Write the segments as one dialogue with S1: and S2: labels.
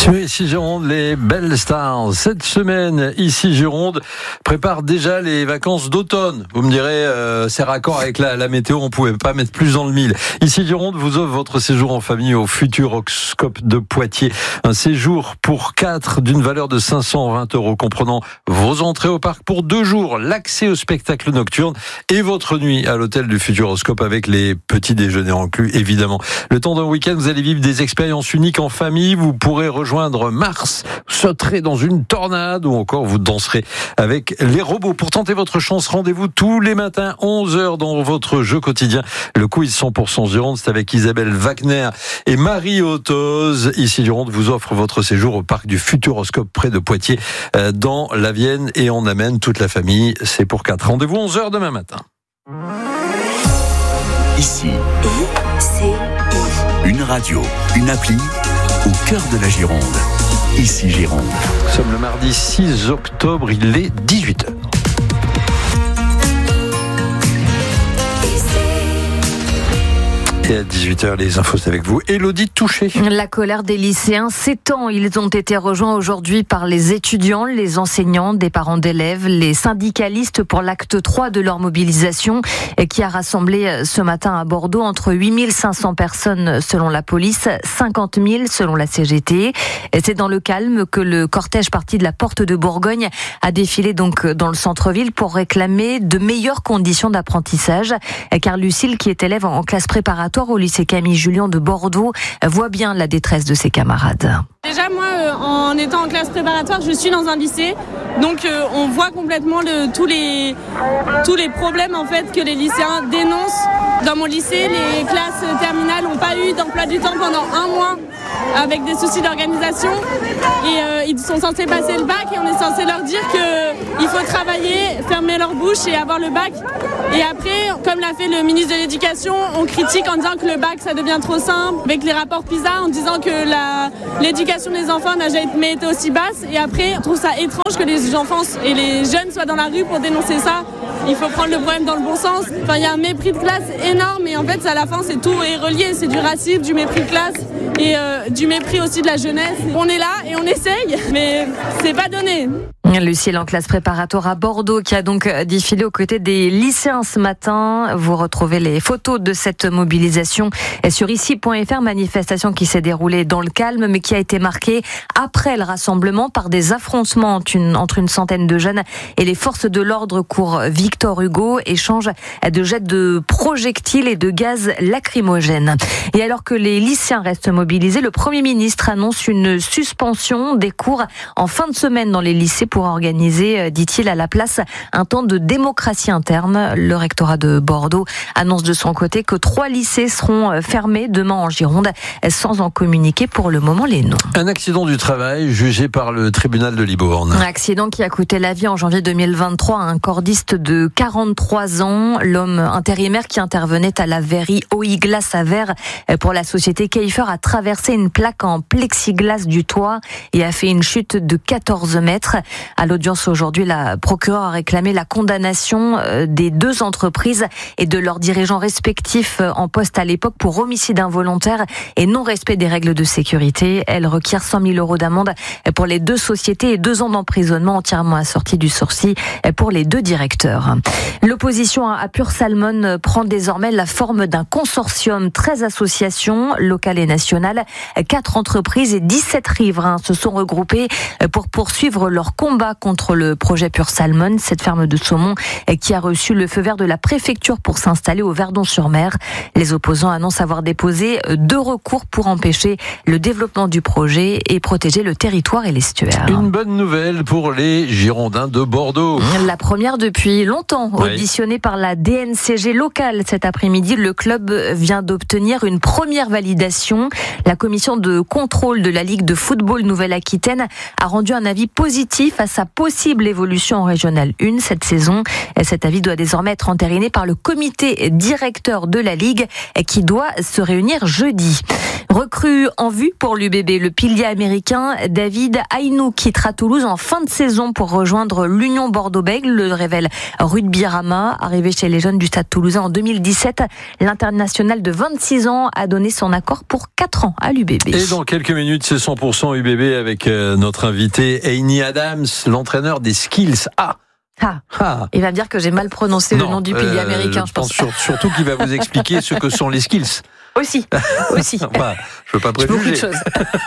S1: Sur Ici Gironde, les belles stars. Cette semaine, Ici Gironde prépare déjà les vacances d'automne. Vous me direz, c'est raccord avec la météo, on pouvait pas mettre plus dans le mille. Ici Gironde vous offre votre séjour en famille au Futuroscope de Poitiers. Un séjour pour 4 d'une valeur de 520 €, comprenant vos entrées au parc pour 2 jours, l'accès au spectacle nocturne et votre nuit à l'hôtel du Futuroscope avec les petits déjeuners inclus, évidemment. Le temps d'un week-end, vous allez vivre des expériences uniques en famille. Vous pourrez rejoindre Mars, sauterez dans une tornade ou encore vous danserez avec les robots. Pour tenter votre chance, rendez-vous tous les matins 11h dans votre jeu quotidien. Le quiz 100% Gironde, c'est avec Isabelle Wagner et Marie Ottoz. Ici Gironde vous offre votre séjour au parc du Futuroscope près de Poitiers dans la Vienne et on amène toute la famille. C'est pour 4. Rendez-vous 11h demain matin.
S2: Ici, une radio, une appli au cœur de la Gironde. Ici Gironde.
S1: Nous sommes le mardi 6 octobre, il est 18h. Et à 18h, les infos, c'est avec vous. Élodie Touché.
S3: La colère des lycéens s'étend. Ils ont été rejoints aujourd'hui par les étudiants, les enseignants, des parents d'élèves, les syndicalistes pour l'acte 3 de leur mobilisation qui a rassemblé ce matin à Bordeaux entre 8500 personnes selon la police, 50 000 selon la CGT. Et c'est dans le calme que le cortège parti de la Porte de Bourgogne a défilé donc dans le centre-ville pour réclamer de meilleures conditions d'apprentissage. Car Lucille, qui est élève en classe préparatoire au lycée Camille Julien de Bordeaux, voit bien la détresse de ses camarades.
S4: Déjà moi, en étant en classe préparatoire, je suis dans un lycée, donc on voit complètement tous les problèmes en fait que les lycéens dénoncent. Dans mon lycée, les classes terminales n'ont pas eu d'emploi du temps pendant 1 mois avec des soucis d'organisation et ils sont censés passer le bac et on est censé leur dire qu'il faut travailler, fermer leur bouche et avoir le bac. Et après, comme l'a fait le ministre de l'Éducation, on critique en disant que le bac ça devient trop simple, avec les rapports PISA en disant que l'éducation des enfants n'a jamais été aussi basse. Et après, on trouve ça étrange que les enfants et les jeunes soient dans la rue pour dénoncer ça. Il faut prendre le problème dans le bon sens. Enfin, il y a un mépris de classe énorme et en fait, à la fin, c'est tout est relié. C'est du racisme, du mépris de classe et du mépris aussi de la jeunesse. On est là et on essaye, mais c'est pas donné.
S3: Lucille en classe préparatoire à Bordeaux qui a donc défilé aux côtés des lycéens ce matin. Vous retrouvez les photos de cette mobilisation sur ici.fr, manifestation qui s'est déroulée dans le calme mais qui a été marquée après le rassemblement par des affrontements entre une centaine de jeunes et les forces de l'ordre cours Victor Hugo, échange de jets de projectiles et de gaz lacrymogènes. Et alors que les lycéens restent mobilisés, le Premier ministre annonce une suspension des cours en fin de semaine dans les lycées pour organiser, dit-il, à la place un temps de démocratie interne. Le rectorat de Bordeaux annonce de son côté que 3 lycées seront fermés demain en Gironde, sans en communiquer pour le moment les noms.
S1: Un accident du travail jugé par le tribunal de Libourne.
S3: Un accident qui a coûté la vie en janvier 2023 à un cordiste de 43 ans. L'homme intérimaire qui intervenait à la verrie OI-Glace à Vert pour la société Keifer a traversé une plaque en plexiglas du toit et a fait une chute de 14 mètres. À l'audience aujourd'hui, la procureure a réclamé la condamnation des 2 entreprises et de leurs dirigeants respectifs en poste à l'époque pour homicide involontaire et non-respect des règles de sécurité. Elle requiert 100 000 € d'amende pour les 2 sociétés et 2 ans d'emprisonnement entièrement assortis du sursis pour les 2 directeurs. L'opposition à Pur Salmon prend désormais la forme d'un consortium. 13 associations locales et nationales, 4 entreprises et 17 riverains se sont regroupés pour poursuivre leur combat contre le projet Pur Salmon, cette ferme de saumon qui a reçu le feu vert de la préfecture pour s'installer au Verdon-sur-Mer. Les opposants annoncent avoir déposé 2 recours pour empêcher le développement du projet et protéger le territoire et l'estuaire.
S1: Une bonne nouvelle pour les Girondins de Bordeaux.
S3: La première depuis longtemps, auditionnée par la DNCG locale cet après-midi, le club vient d'obtenir une première validation. La commission de contrôle de la Ligue de football Nouvelle-Aquitaine a rendu un avis positif à à sa possible évolution en Régionale 1 cette saison. Cet avis doit désormais être entériné par le comité directeur de la Ligue qui doit se réunir jeudi. Recrue en vue pour l'UBB, le pilier américain David Aynou quittera Toulouse en fin de saison pour rejoindre l'Union Bordeaux-Bègles, le révèle Rugby-Rama. Arrivé chez les jeunes du Stade Toulousain en 2017, l'international de 26 ans a donné son accord pour 4 ans à l'UBB.
S1: Et dans quelques minutes, c'est 100% UBB avec notre invité Heini Adams, l'entraîneur des Skills A.
S3: Il va me dire que j'ai mal prononcé le nom du pilier américain, je pense.
S1: Surtout qu'il va vous expliquer ce que sont les skills.
S3: Aussi.
S1: Enfin, je veux pas préjuger.
S3: Beaucoup de choses.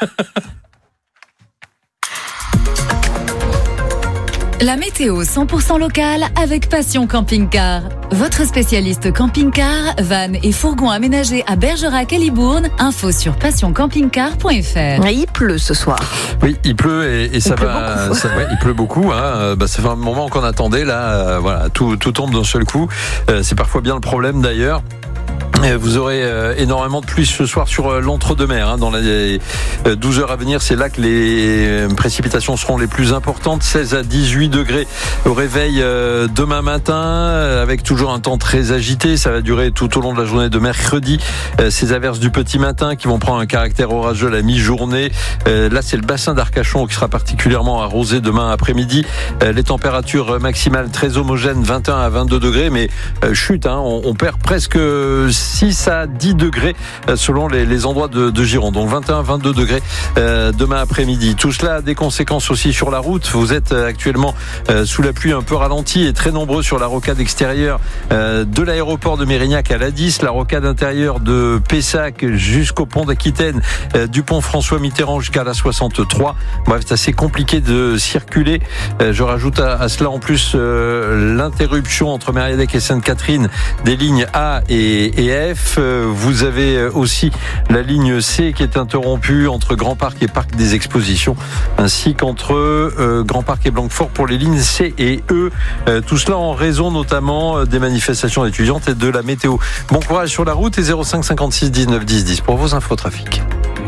S5: La météo 100% locale avec Passion Camping-Car. Votre spécialiste camping-car, van et fourgon aménagés à Bergerac et Libourne. Info sur passioncampingcar.fr.
S3: Il pleut ce soir.
S1: Oui, il pleut et ça va. Il pleut beaucoup. Ça fait un moment qu'on attendait. Là, voilà, tout tombe d'un seul coup. C'est parfois bien le problème d'ailleurs. Vous aurez énormément de pluie ce soir sur l'entre-deux-mer. Dans les 12 heures à venir, c'est là que les précipitations seront les plus importantes. 16 à 18 degrés au réveil demain matin, avec toujours un temps très agité. Ça va durer tout au long de la journée de mercredi. Ces averses du petit matin qui vont prendre un caractère orageux à la mi-journée. Là, c'est le bassin d'Arcachon qui sera particulièrement arrosé demain après-midi. Les températures maximales très homogènes, 21 à 22 degrés. Mais chute, on perd presque 6 à 10 degrés selon les endroits de Gironde. Donc 21 à 22 degrés demain après-midi. Tout cela a des conséquences aussi sur la route. Vous êtes actuellement sous la pluie un peu ralentie et très nombreux sur la rocade extérieure de l'aéroport de Mérignac à l'A10, la rocade intérieure de Pessac jusqu'au pont d'Aquitaine, du pont François Mitterrand jusqu'à la 63. Bref, c'est assez compliqué de circuler. Je rajoute à cela en plus l'interruption entre Mériadeck et Sainte-Catherine des lignes A et F. Vous avez aussi la ligne C qui est interrompue entre Grand Parc et Parc des Expositions, ainsi qu'entre Grand Parc et Blanquefort pour les lignes C et E. Tout cela en raison notamment des manifestations étudiantes et de la météo. Bon courage sur la route et 05 56 19 10 10 pour vos infos trafic.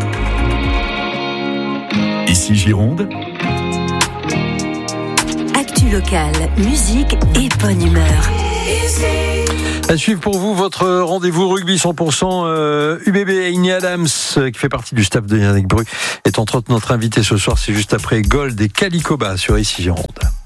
S2: Ici Gironde.
S6: Actu locale, musique et bonne humeur.
S1: À suivre pour vous votre rendez-vous rugby 100% UBB. Heini Adams, qui fait partie du staff de Yannick Bru, est entre autres notre invité ce soir. C'est juste après Gold et Calicoba sur Ici Gironde.